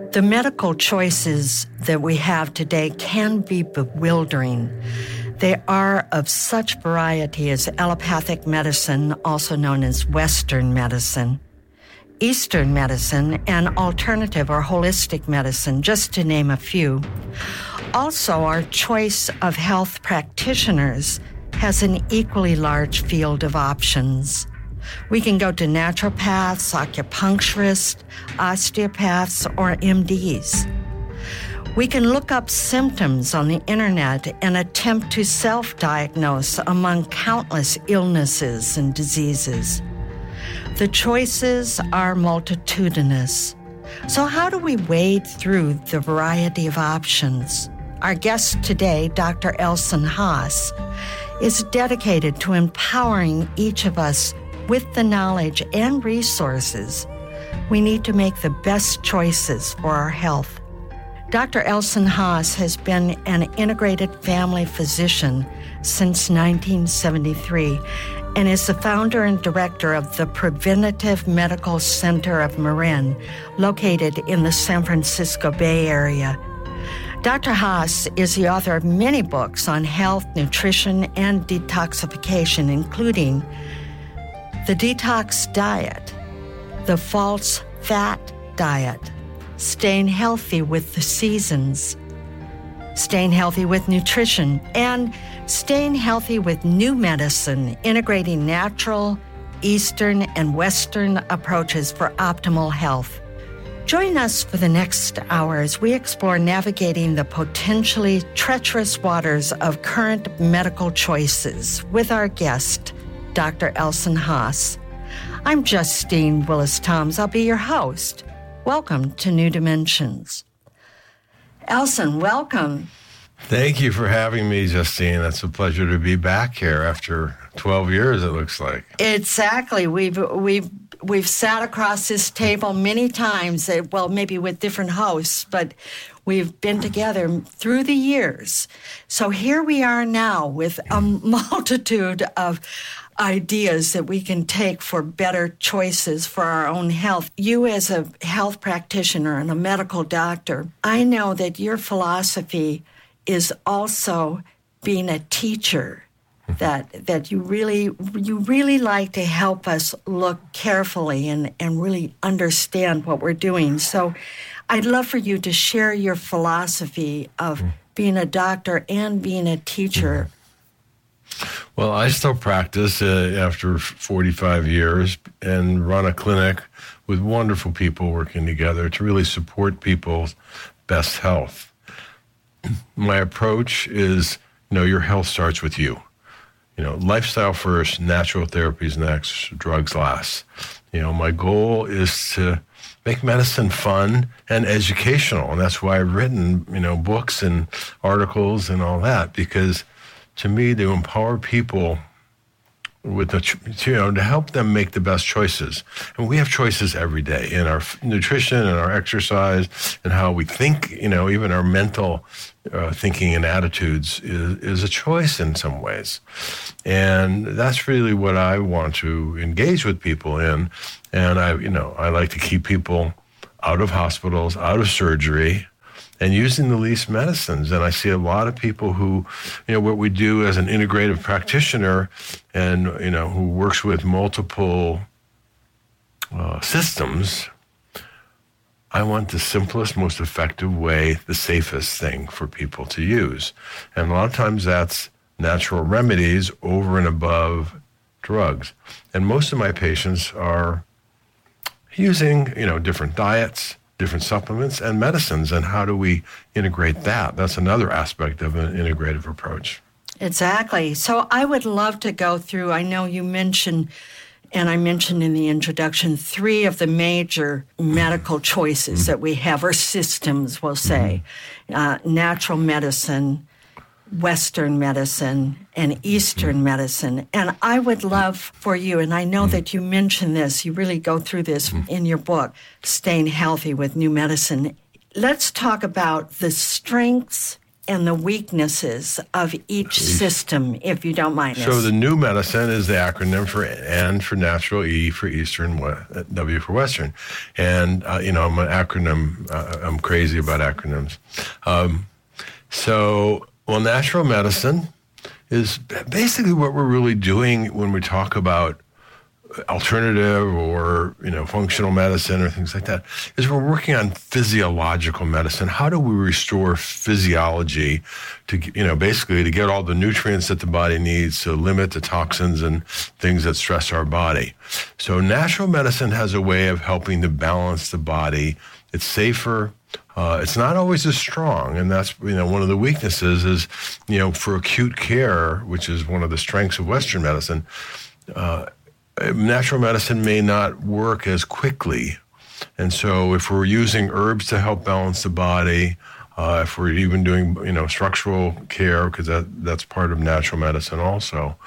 The medical choices that we have today can be bewildering. They are of such variety as allopathic medicine, also known as Western medicine, Eastern medicine, and alternative or holistic medicine, just to name a few. Also, our choice of health practitioners has an equally large field of options. We can go to naturopaths, acupuncturists, osteopaths, or MDs. We can look up symptoms on the internet and attempt to self-diagnose among countless illnesses and diseases. The choices are multitudinous. So how do we wade through the variety of options? Our guest today, Dr. Elson Haas, is dedicated to empowering each of us with the knowledge and resources we need to make the best choices for our health. Dr. Elson Haas has been an integrated family physician since 1973 and is the founder and director of the Preventative Medical Center of Marin, located in the San Francisco Bay Area. Dr. Haas is the author of many books on health, nutrition, and detoxification, including The Detox Diet, The False Fat Diet, Staying Healthy with the Seasons, Staying Healthy with Nutrition, and Staying Healthy with New Medicine, integrating natural, Eastern, and Western approaches for optimal health. Join us for the next hour as we explore navigating the potentially treacherous waters of current medical choices with our guest, Dr. Elson Haas. I'm Justine Willis-Toms. I'll be your host. Welcome to New Dimensions. Elson, welcome. Thank you for having me, Justine. It's a pleasure to be back here after 12 years, it looks like. Exactly. We've sat across this table many times, well, maybe with different hosts, but we've been together through the years. So here we are now with a multitude of ideas that we can take for better choices for our own health. You as a health practitioner and a medical doctor, I know that your philosophy is also being a teacher, that you really like to help us look carefully and really understand what we're doing. So I'd love for you to share your philosophy of being a doctor and being a teacher. Well, I still practice after 45 years and run a clinic with wonderful people working together to really support people's best health. My approach is, your health starts with you. Lifestyle first, natural therapies next, drugs last. My goal is to make medicine fun and educational, and that's why I've written, books and articles and all that, because to me, to empower people with to help them make the best choices. And we have choices every day in our nutrition and our exercise and how we think, even our mental thinking and attitudes is a choice in some ways. And that's really what I want to engage with people in. And I like to keep people out of hospitals, out of surgery, and using the least medicines. And I see a lot of people who, what we do as an integrative practitioner and, who works with multiple systems, I want the simplest, most effective way, the safest thing for people to use. And a lot of times that's natural remedies over and above drugs. And most of my patients are using, different diets, different supplements and medicines, and how do we integrate that? That's another aspect of an integrative approach. Exactly. So I would love to go through, I know you mentioned, and I mentioned in the introduction, 3 of the major medical choices that we have, or systems, we'll say. Natural medicine, Western medicine, and Eastern medicine. And I would love for you, and I know that you mentioned this, you really go through this in your book, Staying Healthy with New Medicine. Let's talk about the strengths and the weaknesses of each system, if you don't mind. So the new medicine is the acronym for N for natural, E for Eastern, W for Western. And, I'm an acronym, I'm crazy about acronyms. Natural medicine is basically what we're really doing when we talk about alternative or, functional medicine or things like that, is we're working on physiological medicine. How do we restore physiology to, basically to get all the nutrients that the body needs to limit the toxins and things that stress our body? So natural medicine has a way of helping to balance the body. It's safer. It's not always as strong, and that's, one of the weaknesses is, for acute care, which is one of the strengths of Western medicine, natural medicine may not work as quickly. And so if we're using herbs to help balance the body, if we're even doing, structural care, because that's part of natural medicine also,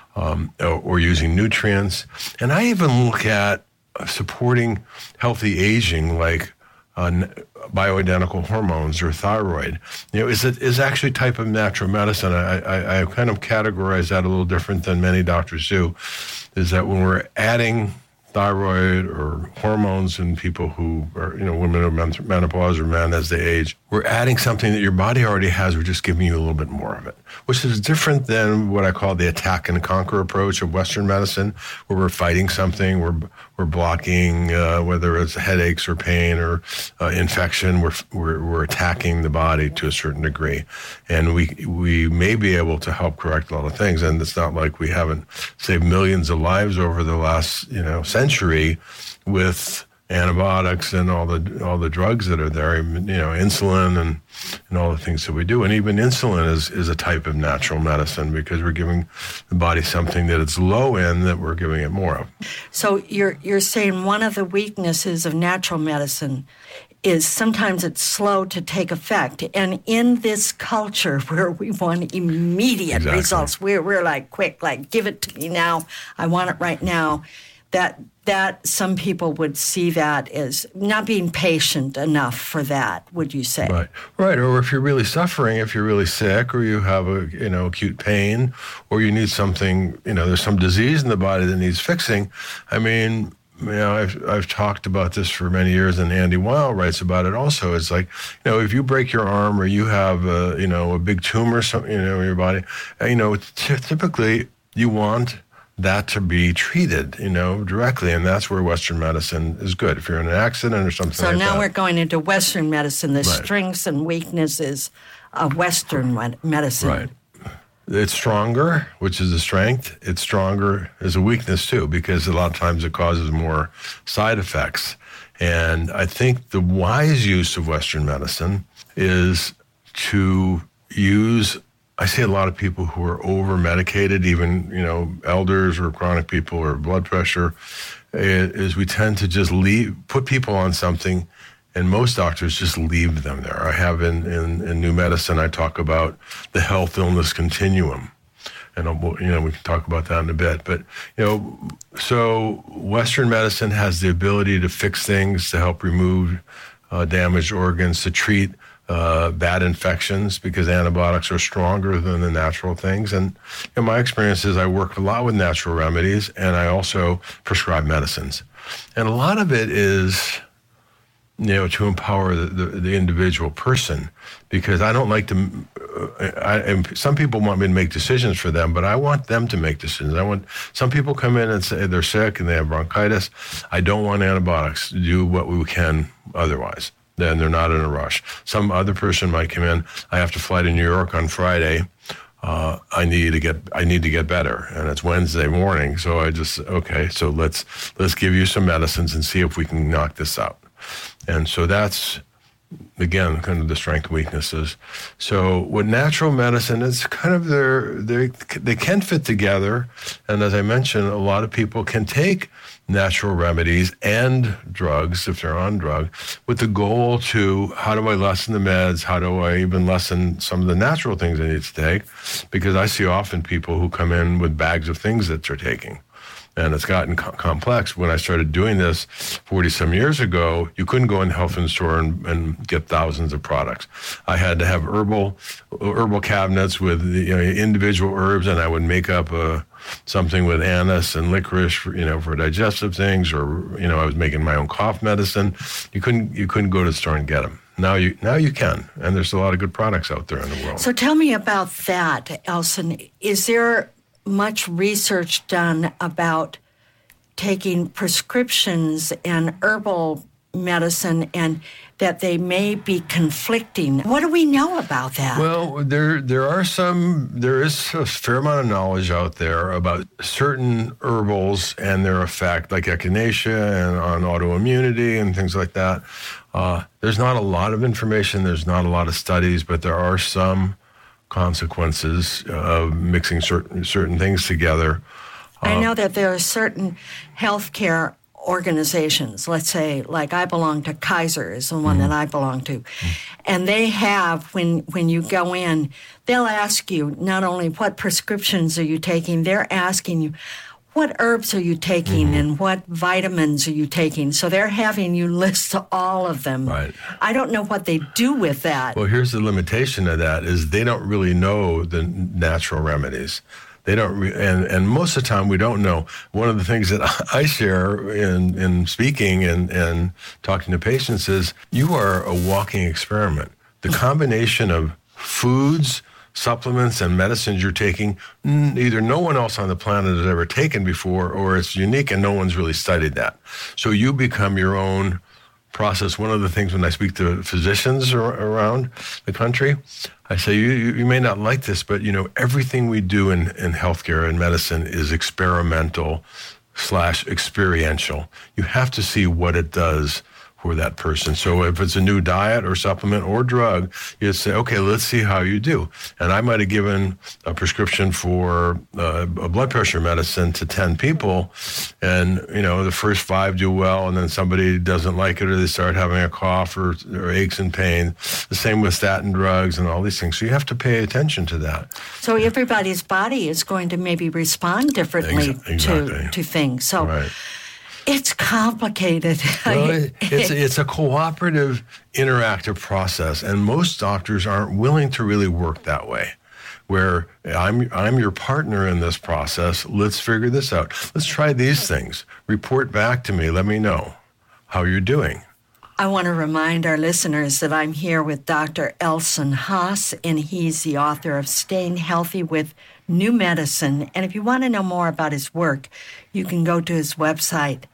or using nutrients. And I even look at supporting healthy aging, like bioidentical hormones or thyroid, is actually a type of natural medicine. I kind of categorize that a little different than many doctors do, is that when we're adding thyroid or hormones in people who are, women of menopause or men as they age, we're adding something that your body already has. We're just giving you a little bit more of it, which is different than what I call the attack and conquer approach of Western medicine, where we're fighting something, we're blocking, whether it's headaches or pain or infection, we're attacking the body to a certain degree. And we may be able to help correct a lot of things. And it's not like we haven't saved millions of lives over the last, century with antibiotics and all the drugs that are there, insulin and all the things that we do. And even insulin is a type of natural medicine, because we're giving the body something that it's low in that we're giving it more of. So you're saying one of the weaknesses of natural medicine is sometimes it's slow to take effect. And in this culture where we want immediate results, we're like, quick, like, give it to me now. I want it right now. That some people would see that as not being patient enough for that, would you say? Right. Or if you're really suffering, if you're really sick, or you have acute pain, or you need something, there's some disease in the body that needs fixing. I mean, I've talked about this for many years, and Andy Weil writes about it also. It's like, if you break your arm or you have a big tumor, in your body, typically you want that to be treated, directly. And that's where Western medicine is good. If you're in an accident or something like that. So now we're going into Western medicine, the strengths and weaknesses of Western medicine. Right. It's stronger, which is a strength. It's stronger as a weakness, too, because a lot of times it causes more side effects. And I think the wise use of Western medicine is to use, I see a lot of people who are over-medicated, even, elders or chronic people or blood pressure, is we tend to just put people on something, and most doctors just leave them there. I have in New Medicine, I talk about the health-illness continuum. And, we can talk about that in a bit. But, so Western medicine has the ability to fix things, to help remove damaged organs, to treat bad infections, because antibiotics are stronger than the natural things. And my experience is I work a lot with natural remedies, and I also prescribe medicines. And a lot of it is, to empower the individual person, because I don't like to, some people want me to make decisions for them, but I want them to make decisions. Some people come in and say they're sick and they have bronchitis. I don't want antibiotics. Do what we can otherwise. Then they're not in a rush. Some other person might come in. I have to fly to New York on Friday. I need to get better, and it's Wednesday morning. So so let's give you some medicines and see if we can knock this out. And so that's, again, kind of the strength and weaknesses. So with natural medicine, it's kind of they can fit together. And as I mentioned, a lot of people can take natural remedies and drugs, if they're on drug, with the goal to, how do I lessen the meds? How do I even lessen some of the natural things I need to take? Because I see often people who come in with bags of things that they're taking. and it's gotten complex. When I started doing this 40-some years ago, you couldn't go in the health food store and get thousands of products. I had to have herbal cabinets with individual herbs, and I would make up something with anise and licorice for digestive things, or I was making my own cough medicine. You couldn't go to the store and get them. Now you can, and there's a lot of good products out there in the world. So tell me about that, Elson. Is there much research done about taking prescriptions and herbal medicine and that they may be conflicting? What do we know about that? Well, there is a fair amount of knowledge out there about certain herbals and their effect, like echinacea and on autoimmunity and things like that. There's not a lot of information. There's not a lot of studies, but there are some consequences of mixing certain things together. I know that there are certain healthcare organizations, let's say, like I belong to Kaiser is the one that I belong to. And they have, when you go in, they'll ask you not only what prescriptions are you taking, they're asking you, what herbs are you taking and what vitamins are you taking? So they're having you list all of them. Right. I don't know what they do with that. Well, here's the limitation of that is they don't really know the natural remedies. They don't, and most of the time we don't know. One of the things that I share in speaking and talking to patients is you are a walking experiment. The combination of foods, supplements, and medicines you're taking, either no one else on the planet has ever taken before, or it's unique and no one's really studied that. So you become your own process. One of the things when I speak to physicians around the country, I say, you may not like this, but everything we do in healthcare and medicine is experimental/experiential. You have to see what it does for that person. So if it's a new diet or supplement or drug, you say, okay, let's see how you do. And I might have given a prescription for a blood pressure medicine to 10 people, and the first 5 do well, and then somebody doesn't like it, or they start having a cough or aches and pain. The same with statin drugs and all these things. So you have to pay attention to that. So everybody's body is going to maybe respond differently to things. So. Right. It's complicated. Well, it's a cooperative, interactive process, and most doctors aren't willing to really work that way. Where I'm your partner in this process. Let's figure this out. Let's try these things. Report back to me. Let me know how you're doing. I want to remind our listeners that I'm here with Dr. Elson Haas, and he's the author of Staying Healthy with New Medicine. And if you want to know more about his work, you can go to his website,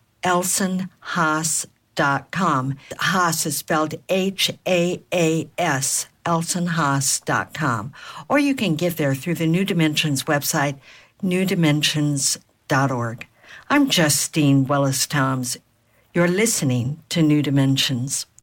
elsonhaas.com. Haas is spelled Haas, elsonhaas.com. Or you can get there through the New Dimensions website, newdimensions.org. I'm Justine Willis-Toms. You're listening to New Dimensions.